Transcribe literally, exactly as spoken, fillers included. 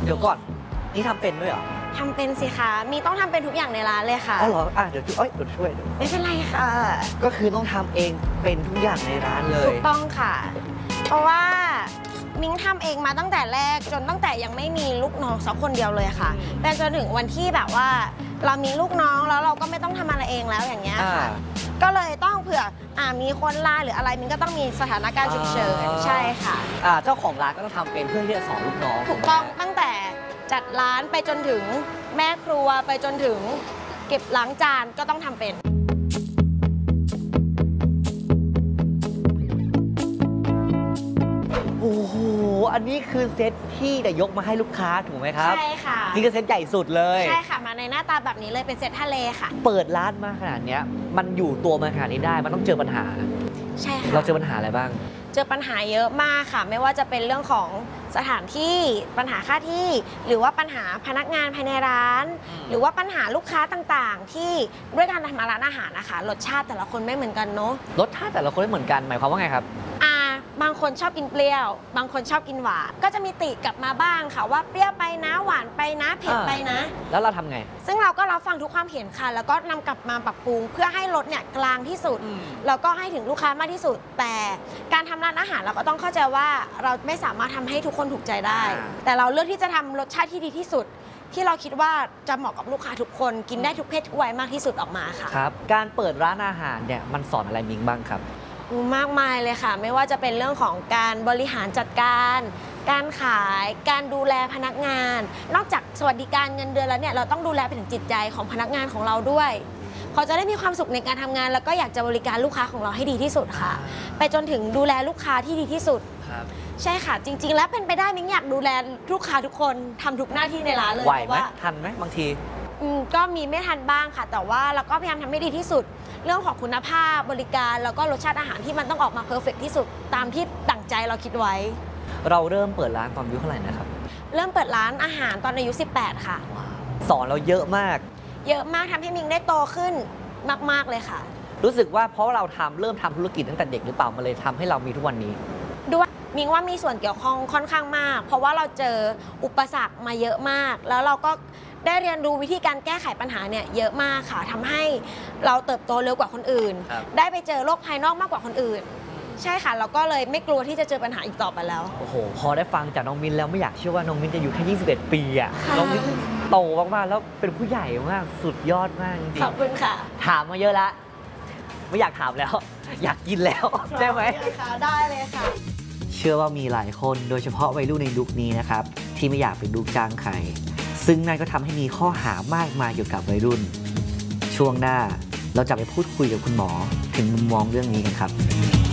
ดี๋ยวก่อนนี่ทำเป็นด้วยเหรอทำเป็นสิคะมีต้องทำเป็นทุกอย่างในร้านเลยค่ะอ๋อเหรออ่ะเดี๋ยวช่วยเดี๋ยวช่วยไม่เป็นไรค่ะก็คือต้องทำเองเป็นทุกอย่างในร้านเลยถูกต้องค่ะเพราะว่ามิ้งทำเองมาตั้งแต่แรกจนตั้งแต่ยังไม่มีลูกน้องสักคนเดียวเลยค่ะแต่จนถึงวันที่แบบว่าเรามีลูกน้องแล้วเราก็ไม่ต้องทำอะไรเองแล้วอย่างเงี้ยค่ะก็เลยต้องเผื่ออ่ามีคนลาหรืออะไรมิ้งก็ต้องมีสถานการณ์ฉุกเฉินใช่ค่ะอ่าเจ้าของร้านก็ต้องทำเป็นเพื่อที่จะสอนลูกน้องถูกต้องตั้งแต่จัดร้านไปจนถึงแม่ครัวไปจนถึงเก็บล้างจานก็ต้องทำเป็นโอ้โหอันนี้คือเซตที่จะยกมาให้ลูกค้าถูกไหมครับใช่ค่ะนี่คือเซตใหญ่สุดเลยใช่ค่ะมาในหน้าตาแบบนี้เลยเป็นเซตทะเลค่ะเปิดร้านมาขนาดนี้มันอยู่ตัวมาขนาดนี้ได้มันต้องเจอปัญหาใช่ค่ะเราเจอปัญหาอะไรบ้างเจอปัญหาเยอะมากค่ะไม่ว่าจะเป็นเรื่องของสถานที่ปัญหาค่าที่หรือว่าปัญหาพนักงานภายในร้านหรือว่าปัญหาลูกค้าต่างๆที่ด้วยการทำร้านอาหารนะคะรสชาติแต่ละคนไม่เหมือนกันเนาะรสชาติแต่ละคนไม่เหมือนกันหมายความว่าไงครับอ่าบางคนชอบกินเปรี้ยวบางคนชอบกินหวานก็จะมีติกลับมาบ้างค่ะว่าเปรี้ยวไปนะหวานไปนะเผ็ดไปนะแล้วเราทำไงซึ่งเราก็รับฟังทุกความเห็นค่ะแล้วก็นำกลับมาปรับปรุงเพื่อให้รสเนี่ยกลางที่สุดแล้วก็ให้ถึงลูกค้ามากที่สุดแต่การทำร้านอาหารเราก็ต้องเข้าใจว่าเราไม่สามารถทำให้ทุกคนถูกใจได้แต่เราเลือกที่จะทำรสชาติที่ดีที่สุดที่เราคิดว่าจะเหมาะกับลูกค้าทุกคนกินได้ทุกเพศทุกวัยมากที่สุดออกมาค่ะครับการเปิดร้านอาหารเนี่ยมันสอนอะไรมิ้งบ้างครับมากมายเลยค่ะไม่ว่าจะเป็นเรื่องของการบริหารจัดการการขายการดูแลพนักงานนอกจากสวัสดิการเงินเดือนแล้วเนี่ยเราต้องดูแลไปถึงจิตใจของพนักงานของเราด้วยเขาจะได้มีความสุขในการทำงานแล้วก็อยากจะบริการลูกค้าของเราให้ดีที่สุดค่ะไปจนถึงดูแลลูกค้าที่ดีที่สุดใช่ค่ะจริงๆแล้วเป็นไปได้มิ้งอยากดูแลลูกค้าทุกคนทำทุกหน้าที่ในร้านเลยไหวไหมทันไหมบางทีก็มีไม่ทันบ้างค่ะแต่ว่าเราก็พยายามทำให้ดีที่สุดเรื่องของคุณภาพบริการแล้วก็รสชาติอาหารที่มันต้องออกมาเพอร์เฟกที่สุดตามที่ตั้งใจเราคิดไว้เราเริ่มเปิดร้านตอนอายุเท่าไหร่นะครับเริ่มเปิดร้านอาหารตอนอายุสิบแปดค่ะสอนเราเยอะมากเยอะมากทำให้มิงได้โตขึ้นมากๆเลยค่ะรู้สึกว่าเพราะเราทำเริ่มทำธุรกิจตั้งแต่เด็กหรือเปล่ามันเลยทำให้เรามีทุกวันนี้ด้วยมิงว่ามีส่วนเกี่ยวข้องค่อนข้างมากเพราะว่าเราเจออุปสรรคมาเยอะมากแล้วเราก็ได้เรียนรู้วิธีการแก้ไขปัญหาเนี่ยเยอะมากค่ะทำให้เราเติบโตเร็วกว่าคนอื่นได้ไปเจอโลกภายนอกมากกว่าคนอื่นใช่ค่ะเราก็เลยไม่กลัวที่จะเจอปัญหาอีกต่อไปแล้วโอ้โหพอได้ฟังจากน้องมินแล้วไม่อยากเชื่อว่าน้องมินจะอยู่แค่ยี่สิบเอ็ดปีอ่ะน้องมินโตมากๆแล้วเป็นผู้ใหญ่มากสุดยอดมากจริงขอบคุณค่ะถามมาเยอะแล้วไม่อยากถามแล้วอยากกินแล้วได้ไหมได้เลยค่ะเชื่อว่ามีหลายคนโดยเฉพาะวัยรุ่นในยุคนี้นะครับที่ไม่อยากเป็นลูกจ้างใครซึ่งนั่นก็ทำให้มีข้อหามากมายเกี่ยวกับวัยรุ่นช่วงหน้าเราจะไปพูดคุยกับคุณหมอถึงมุมมองเรื่องนี้กันครับ